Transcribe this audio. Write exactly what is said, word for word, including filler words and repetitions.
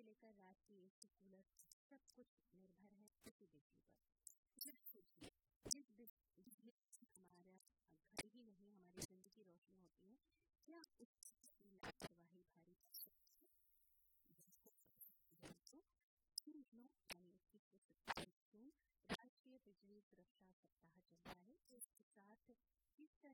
लेकर रात की एसी कूलर सब कुछ निर्भर है उसी बिजली पर। जिस बिजली हमारा घर ही नहीं हमारी जिंदगी रोशनी होती है, क्या उसकी लापरवाही भारी राष्ट्रीय बिजली सुरक्षा सप्ताह चल रहा है। इसके साथ